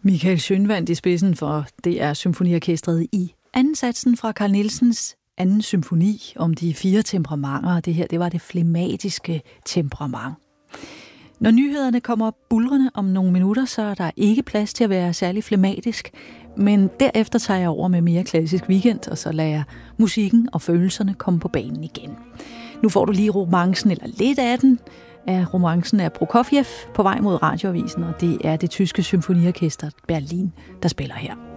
Michael Schønwandt i spidsen for DR Symfoniorkestret i anden satsen fra Carl Nielsens anden symfoni om de 4 temperamenter. Det her, det var det flegmatiske temperament. Når nyhederne kommer buldrende om nogle minutter, så er der ikke plads til at være særlig flegmatisk, men derefter tager jeg over med mere klassisk weekend, og så lader jeg musikken og følelserne komme på banen igen. Nu får du lige romancen, eller lidt af den, af romancen af Prokofjev på vej mod Radioavisen, og det er det tyske symfoniorkester Berlin, der spiller her.